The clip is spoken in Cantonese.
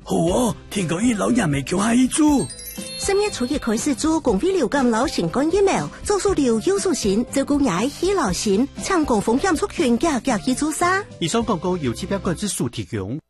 好哦，聽講伊老人未叫下去做。 10月初一開始做公費流感老新冠疫苗，做數流有數線，照顧伢喜老線，搶高風險族群，價去做啥？ 以上廣告由疾病管制署提供。